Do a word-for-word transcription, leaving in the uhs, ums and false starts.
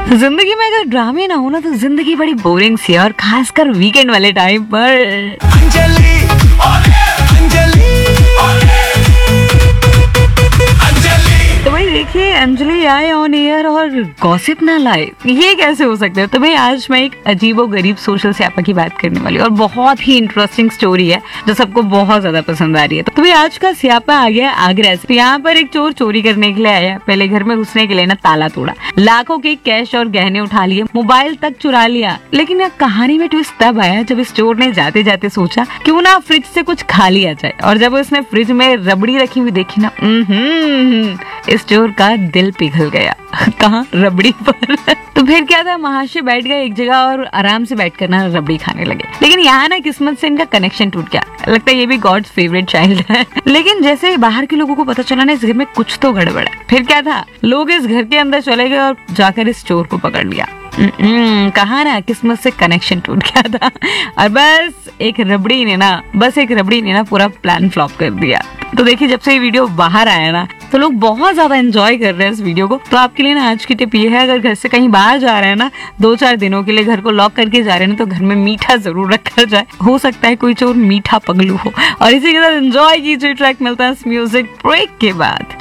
जिंदगी में अगर ड्रामे ना हो ना तो जिंदगी बड़ी बोरिंग सी है, और खासकर वीकेंड वाले टाइम पर। अंजलि, अंजलि, तो भाई देखिए, अंजलि आए ऑन एयर और गॉसिप ना लाए, ये कैसे हो सकता है? तो भाई आज मैं एक अजीबो गरीब सोशल स्यापा की बात करने वाली हूँ, और बहुत ही इंटरेस्टिंग स्टोरी है जो सबको बहुत ज्यादा पसंद आ रही है। तो भाई आज का स्यापा आ गया आगरा से। तो यहाँ पर एक चोर चोरी करने के लिए आया। पहले घर में घुसने के लिए ना ताला तोड़ा, लाखों के कैश और गहने उठा लिए, मोबाइल तक चुरा लिया। लेकिन यह कहानी में ट्विस्ट तब आया जब इस चोर ने जाते जाते सोचा क्यों ना फ्रिज से कुछ खा लिया जाए। और जब उसने फ्रिज में रबड़ी रखी हुई देखी ना, इस चोर का दिल पिघल गया। कहाँ? रबड़ी पर। तो फिर क्या था, महाशय बैठ गए एक जगह और आराम से बैठ कर ना रबड़ी खाने लगे। लेकिन यहाँ ना किस्मत से इनका कनेक्शन टूट गया। लगता है ये भी गॉड्स फेवरेट चाइल्ड है। लेकिन जैसे बाहर के लोगों को पता चला ना इस घर में कुछ तो गड़बड़ है, फिर क्या था, लोग इस घर के अंदर चले गए और जाकर इस चोर को पकड़ लिया। कहा ना किस्मत से कनेक्शन टूट गया था, और बस एक रबड़ी ने ना बस एक रबड़ी ने ना पूरा प्लान फ्लॉप कर दिया। तो देखिए, जब से ये वीडियो बाहर आया ना तो लोग बहुत ज्यादा एंजॉय कर रहे हैं इस वीडियो को। तो आपके लिए ना आज की टिप ये है, अगर घर से कहीं बाहर जा रहे हैं ना, दो चार दिनों के लिए घर को लॉक करके जा रहे हैं ना, तो घर में मीठा जरूर रखा जाए। हो सकता है कोई चोर मीठा पगलू हो। और इसी के साथ एंजॉय कीजिए। ट्रैक मिलता है इस म्यूजिक ब्रेक के बाद।